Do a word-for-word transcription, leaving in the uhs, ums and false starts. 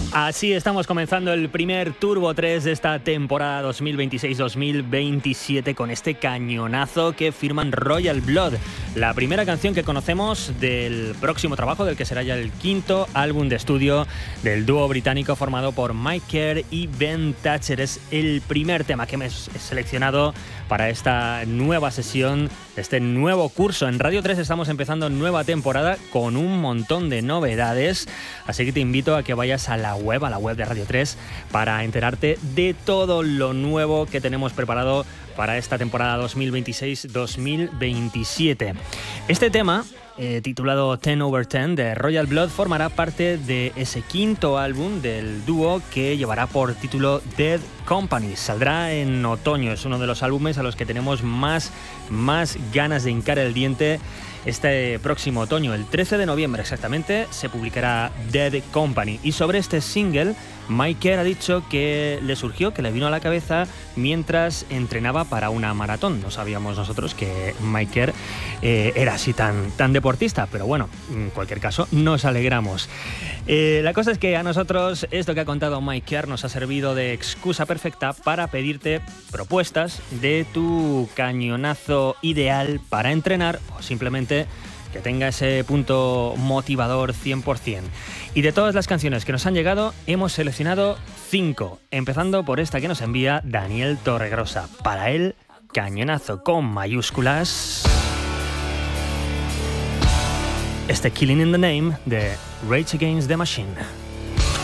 Así estamos comenzando el primer Turbo tres de esta temporada dos mil veintiséis dos mil veintisiete con este cañonazo que firman Royal Blood, la primera canción que conocemos del próximo trabajo, del que será ya el quinto álbum de estudio del dúo británico formado por Mike Kerr y Ben Thatcher. Es el primer tema que me he seleccionado para esta nueva sesión, este nuevo curso. En Radio tres estamos empezando nueva temporada con un montón de novedades, así que te invito a que vayas a la web, a la web de Radio tres, para enterarte de todo lo nuevo que tenemos preparado para esta temporada dos mil veintiséis dos mil veintisiete. Este tema, eh, titulado ten over ten de Royal Blood, formará parte de ese quinto álbum del dúo que llevará por título Dead Company. Saldrá en otoño, es uno de los álbumes a los que tenemos más, más ganas de hincar el diente. Este próximo otoño, el trece de noviembre exactamente, se publicará Dead Company. Y sobre este single, Mike Kerr ha dicho que le surgió, que le vino a la cabeza mientras entrenaba para una maratón. No sabíamos nosotros que Mike Kerr eh, era así tan, tan deportista, pero bueno, en cualquier caso, nos alegramos. Eh, la cosa es que a nosotros esto que ha contado Mike Kerr nos ha servido de excusa perfecta para pedirte propuestas de tu cañonazo ideal para entrenar o simplemente que tenga ese punto motivador cien por ciento. Y de todas las canciones que nos han llegado, hemos seleccionado cinco, empezando por esta que nos envía Daniel Torregrosa. Para él, cañonazo con mayúsculas, este Killing in the Name de Rage Against the Machine.